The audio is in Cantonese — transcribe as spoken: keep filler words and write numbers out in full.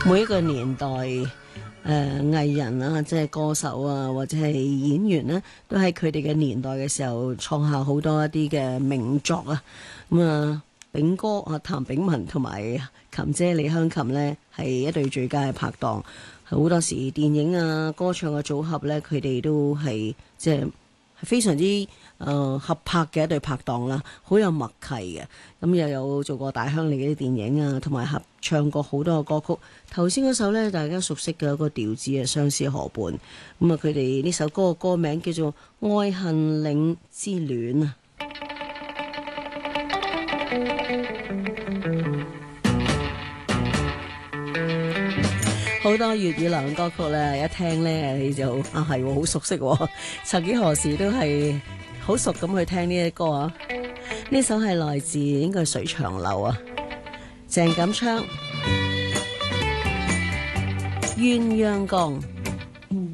每一個年代誒、呃、藝人啊，即係歌手啊，或者係演員呢，都喺佢哋嘅年代嘅時候創下好多一啲嘅名作啊。咁、嗯、啊，炳哥啊，譚炳文同埋琴姐李香琴呢，係一對最佳嘅拍檔。好多時電影啊、歌唱嘅組合呢，佢哋都係即係非常之誒、呃、合拍嘅一對拍檔啦，好有默契嘅。咁又有做過大鄉里嘅啲電影啊，同埋合唱過好多嘅歌曲。頭先嗰首呢，大家熟悉嘅一個調子啊，《相思河畔》。咁啊，佢哋呢首歌嘅歌名叫做《愛恨嶺之戀》啊。好多粵語流行歌曲咧，一聽咧你就啊係好熟悉喎。曾幾何時都係好熟咁去聽呢啲歌啊。呢首係來自應該係水長流啊，鄭錦昌《鴛鴦江》。